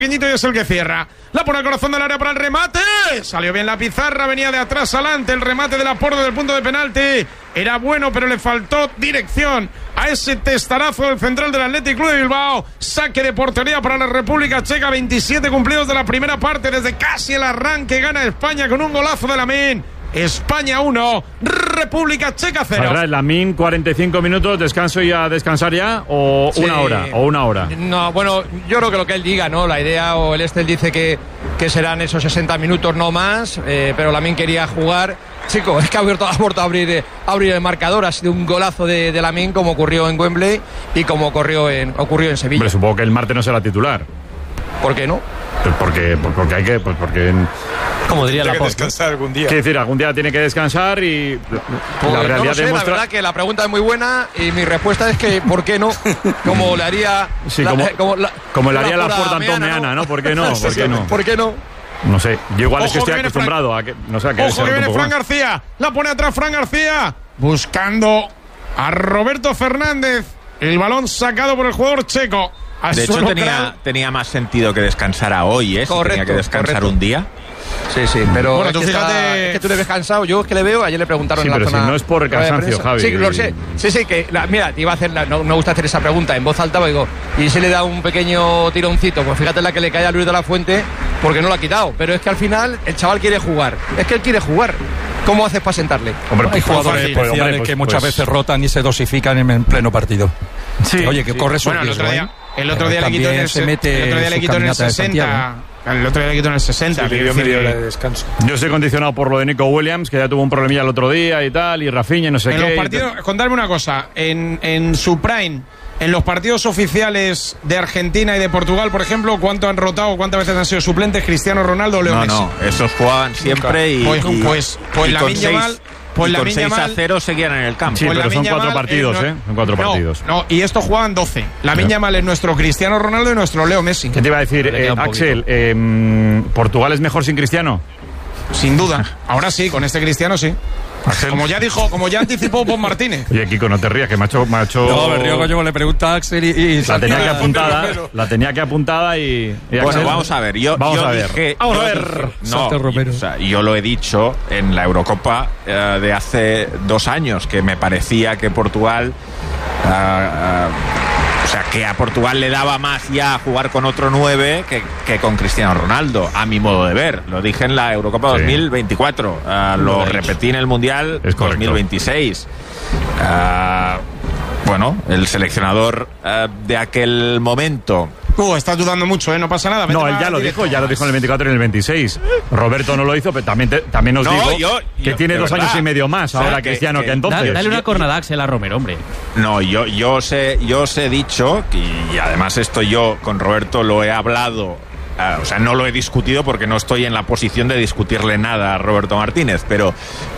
Y es el que cierra. La pone al corazón del área para el remate. Salió bien la pizarra, venía de atrás adelante. El remate de Laporte del punto de penalti era bueno, pero le faltó dirección a ese testarazo del central del Athletic Club de Bilbao. Saque de portería para la República Checa. 27 cumplidos de la primera parte. Desde casi el arranque gana España con un golazo de Lamine. España 1, República Checa 0. Lamine, 45 minutos, descanso y a descansar ya, o sí, una hora. No, bueno, yo creo que lo que él diga, ¿no? La idea, o el Estel dice que serán esos 60 minutos, no más, pero Lamine quería jugar. Chico, es que ha abierto la puerta a abrir el marcador. Ha sido un golazo de Lamine, como ocurrió en Wembley y como ocurrió en Sevilla. Hombre, supongo que el martes no será titular. ¿Por qué no? Porque hay que... porque como diría la descansar algún día. Quiero decir, algún día tiene que descansar y la realidad no lo sé, demuestra... La verdad que la pregunta es muy buena y mi respuesta es que ¿por qué no? Como le haría... Sí, como le haría la Laporte a Antón Meana, ¿no? ¿Por qué no? ¿Por qué no? ¿Por qué no? No sé, yo igual es que estoy acostumbrado a que... No sé, a que ojo que viene Fran García, la pone atrás Fran García, buscando a Roberto Fernández. El balón sacado por el jugador checo. De hecho tenía más sentido que descansara hoy, ¿eh? Correcto, tenía que descansar un día. Sí, pero bueno, tú fíjate... es que tú le ves cansado. Yo es que le veo, ayer le preguntaron en la zona... Si no es por el cansancio, Javi. Sí, lo sé. Sí, que mira, te iba a hacer no me gusta hacer esa pregunta en voz alta, digo, y se le da un pequeño tironcito, pues fíjate la que le cae a Luis de la Fuente, porque no lo ha quitado, pero es que al final el chaval quiere jugar. Es que él quiere jugar. ¿Cómo haces para sentarle? Hombre, hay jugadores especiales que muchas veces rotan y se dosifican en pleno partido. Sí. Oye, que corre su riesgo. El otro día le quitó en el 60. El otro día le quitó en el 60. Sí, media hora de descanso. Yo estoy condicionado por lo de Nico Williams, que ya tuvo un problemilla el otro día y tal, y Rafinha, no sé qué. En los partidos, contarme una cosa, en su prime, en los partidos oficiales de Argentina y de Portugal, por ejemplo, ¿cuánto han rotado, cuántas veces han sido suplentes Cristiano Ronaldo o Leo Messi? No, esos jugaban siempre y Lamine Yamal... Pues y con 6-0 seguían en el campo. Sí, pero son 4 partidos, Son 4 partidos. No, y estos juegan 12. Lamine Yamal es nuestro Cristiano Ronaldo y nuestro Leo Messi. ¿Qué te iba a decir, Axel? ¿Portugal es mejor sin Cristiano? Sin duda. Ahora sí, con este Cristiano sí. Como ya anticipó Pon Martínez. Oye, Kiko, no te rías, que me ha hecho... No, me río, coño, le pregunta a Axel y la tenía que apuntada y bueno, Axel, vamos a ver. Vamos a ver. Yo lo he dicho en la Eurocopa de hace 2 años, que me parecía que Portugal... o sea, que a Portugal le daba más ya jugar con otro 9 que con Cristiano Ronaldo, a mi modo de ver. Lo dije en la Eurocopa 2024. Lo repetí en el Mundial 2026. Bueno, el seleccionador de aquel momento... estás dudando mucho, no pasa nada. No, él ya lo dijo en el 24 y en el 26. Roberto no lo hizo, pero también os digo que tiene 2 años y medio más ahora Cristiano que entonces. Dale una cornada a Axel a Romero, hombre. No, yo os he dicho, y además esto yo con Roberto lo he hablado, o sea, no lo he discutido porque no estoy en la posición de discutirle nada a Roberto Martínez, pero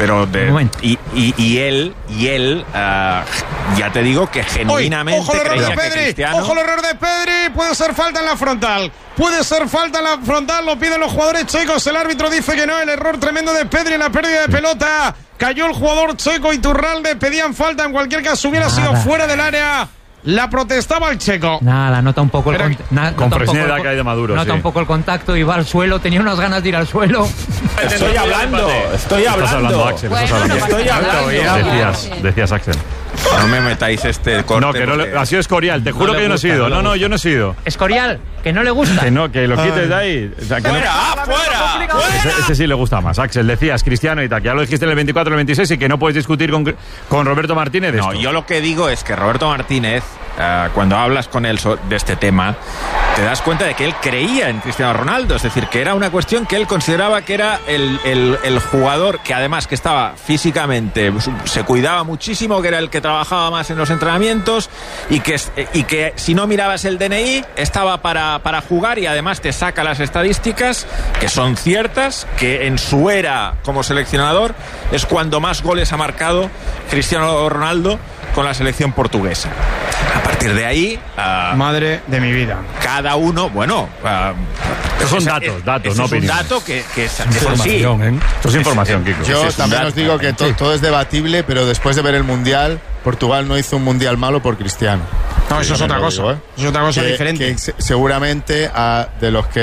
y él ya te digo que genuinamente creía que Cristiano... Ojo el error de Pedri, puede ser falta en la frontal. Lo piden los jugadores checos, el árbitro dice que no, el error tremendo de Pedri en la pérdida de pelota. Cayó el jugador checo, Iturralde, pedían falta, en cualquier caso hubiera sido fuera del área. La protestaba el checo. Nota un poco con Fresneda que hay de Maduro. Nota un poco el contacto y va al suelo. Tenía unas ganas de ir al suelo. Estoy hablando. Estás hablando, Axel. Estoy hablando. Decías, Axel. No me metáis corte. No, que no ha sido Escorial. Te juro que yo no he sido. No, yo no he sido. Escorial, que no le gusta. Que lo quites de ahí. O sea, ¡Fuera! Ese sí le gusta más. Axel, decías Cristiano y tal. Que ya lo dijiste en el 24 y el 26 y que no puedes discutir con Roberto Martínez. No, yo lo que digo es que Roberto Martínez, cuando hablas con él de este tema, te das cuenta de que él creía en Cristiano Ronaldo. Es decir, que era una cuestión que él consideraba que era el jugador que además que estaba físicamente, se cuidaba muchísimo, que era el que trabajaba más en los entrenamientos y que si no mirabas el DNI estaba para jugar, y además te saca las estadísticas que son ciertas, que en su era como seleccionador es cuando más goles ha marcado Cristiano Ronaldo con la selección portuguesa. A partir de ahí... madre de mi vida. Cada uno, son datos, no opinión. Es un dato que es así. Esto es información, Kiko. Yo también os digo que todo es debatible, pero después de ver el Mundial, Portugal no hizo un Mundial malo por Cristiano. No, eso es otra cosa. Eso es otra cosa diferente. Que seguramente de los que